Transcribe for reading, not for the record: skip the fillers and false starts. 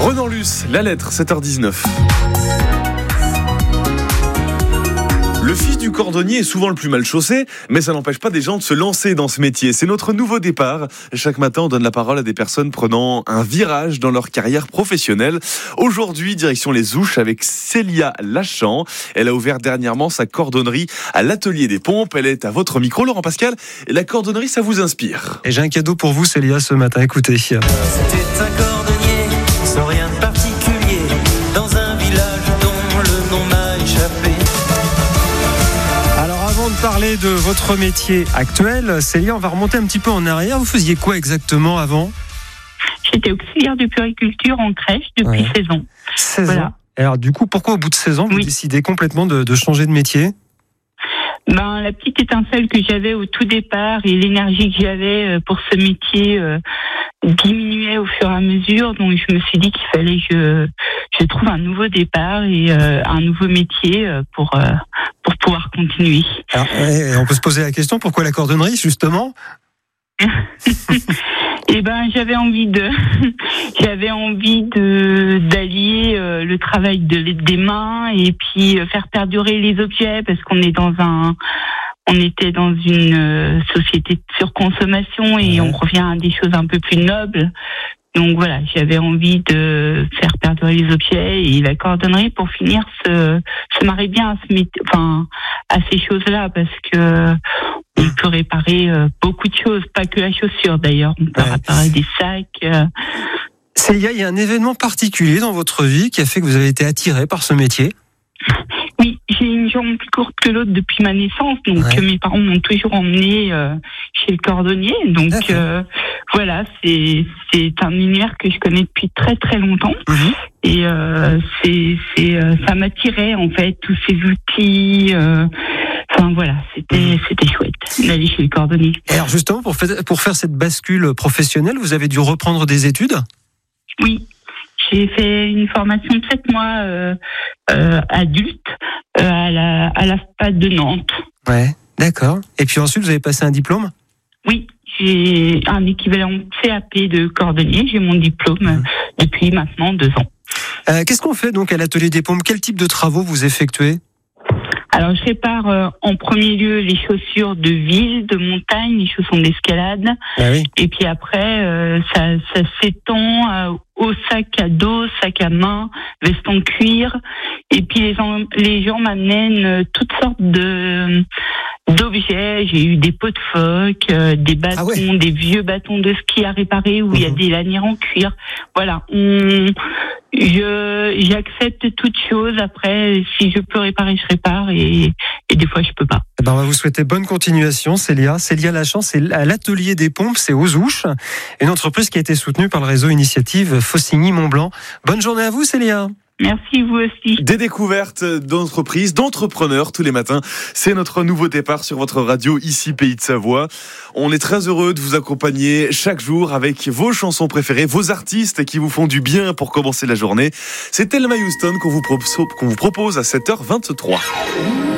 Renan Luce, la lettre, 7h19. Le fils du cordonnier est souvent le plus mal chaussé, mais ça n'empêche pas des gens de se lancer dans ce métier. C'est notre nouveau départ. Chaque matin, on donne la parole à des personnes prenant un virage dans leur carrière professionnelle. Aujourd'hui, direction les Ouches avec Célia Lachan. Elle a ouvert dernièrement sa cordonnerie à l'Atelier des Pompes. Elle est à votre micro, Laurent Pascal. Et la cordonnerie, ça vous inspire? Et j'ai un cadeau pour vous, Célia, ce matin. Écoutez. C'était un cordonnier sans rien de particulier, dans un village dont le nom m'a échappé. Alors avant de parler de votre métier actuel, Célia, on va remonter un petit peu en arrière. Vous faisiez quoi exactement avant? J'étais auxiliaire de puériculture en crèche depuis 16 ans. 16 Voilà. ans. Alors du coup, pourquoi au bout de 16 ans, vous décidez complètement de changer de métier? La petite étincelle que j'avais au tout départ et l'énergie que j'avais pour ce métier diminuait au fur et à mesure. Donc je me suis dit qu'il fallait que je trouve un nouveau départ et un nouveau métier pour pouvoir continuer. Alors, on peut se poser la question, pourquoi la cordonnerie justement? J'avais envie d'allier le travail des mains et puis faire perdurer les objets, parce qu'on est on était dans une société de surconsommation et on revient à des choses un peu plus nobles. Donc voilà, j'avais envie de faire perdurer les objets, et la cordonnerie, pour finir, se marie bien à ces choses-là, parce que on peut réparer beaucoup de choses, pas que la chaussure d'ailleurs. On peut réparer des sacs. Célia, il y a un événement particulier dans votre vie qui a fait que vous avez été attirée par ce métier? Oui, j'ai une jambe plus courte que l'autre depuis ma naissance, donc mes parents m'ont toujours emmenée chez le cordonnier. Donc voilà, c'est un univers que je connais depuis très très longtemps. Et ça m'attirait en fait, tous ces outils. C'était chouette d'aller chez le cordonnier. Et alors justement, pour faire cette bascule professionnelle, vous avez dû reprendre des études? Oui, j'ai fait une formation de 7 mois adulte à la SPAD de Nantes. Ouais, d'accord. Et puis ensuite, vous avez passé un diplôme? Oui, j'ai un équivalent CAP de cordonnier. J'ai mon diplôme depuis maintenant 2 ans. Qu'est-ce qu'on fait donc à l'Atelier des Pompes? Quel type de travaux vous effectuez? Alors, je répare en premier lieu les chaussures de ville, de montagne, les chaussons d'escalade. Et puis après, ça s'étend au sac à dos, sac à main, veste en cuir. Et puis les gens m'amènent toutes sortes d'objets. J'ai eu des pots de phoque, des bâtons, des vieux bâtons de ski à réparer où il y a des lanières en cuir. Voilà. J'accepte toute chose. Après, si je peux réparer, je répare, et des fois je peux pas. On va vous souhaiter bonne continuation, Célia. Célia Lachan, c'est à l'Atelier des Pompes, c'est aux Ouches, une entreprise qui a été soutenue par le réseau Initiative Faucigny-Mont-Blanc. Bonne journée à vous, Célia. Merci, vous aussi. Des découvertes d'entreprises, d'entrepreneurs tous les matins. C'est notre nouveau départ sur votre radio, ici Pays de Savoie. On est très heureux de vous accompagner chaque jour avec vos chansons préférées, vos artistes qui vous font du bien pour commencer la journée. C'est Thelma Houston qu'on vous propose à 7h23.